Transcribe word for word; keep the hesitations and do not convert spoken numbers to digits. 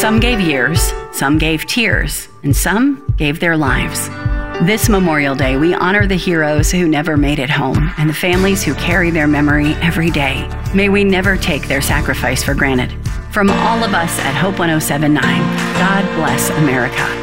Some gave years, some gave tears, and some gave their lives. This Memorial Day, we honor the heroes who never made it home and the families who carry their memory every day. May we never take their sacrifice for granted. From all of us at Hope one oh seven point nine, God bless America.